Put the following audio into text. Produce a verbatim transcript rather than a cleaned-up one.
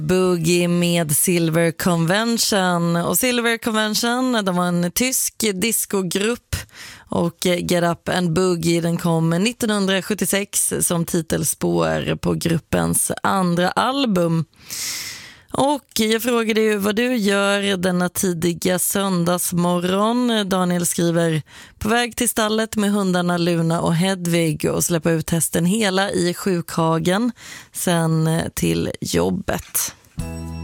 Boogie med Silver Convention. Och Silver Convention, de var en tysk discogrupp, och Get Up and Boogie, den kom nittonhundrasjuttiosex som titelspår på gruppens andra album. Och jag frågade ju vad du gör denna tidiga söndagsmorgon. Daniel skriver: på väg till stallet med hundarna Luna och Hedvig och släppa ut hästen Hela i sjukhagen, sen till jobbet.